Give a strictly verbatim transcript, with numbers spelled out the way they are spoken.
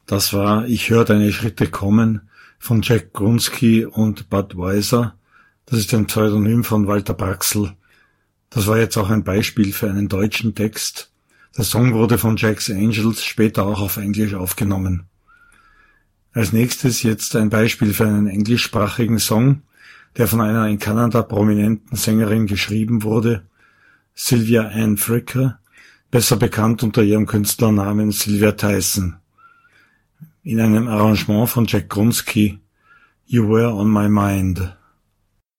Das war Ich höre deine Schritte kommen von Jack Grunski und Bud Weiser. Das ist ein Pseudonym von Walter Braxl. Das war jetzt auch ein Beispiel für einen deutschen Text. Der Song wurde von Jack's Angels später auch auf Englisch aufgenommen. Als nächstes jetzt ein Beispiel für einen englischsprachigen Song, der von einer in Kanada prominenten Sängerin geschrieben wurde, Sylvia Ann Fricker, besser bekannt unter ihrem Künstlernamen Sylvia Tyson. In einem Arrangement von Jack Grunski, You Were on My Mind.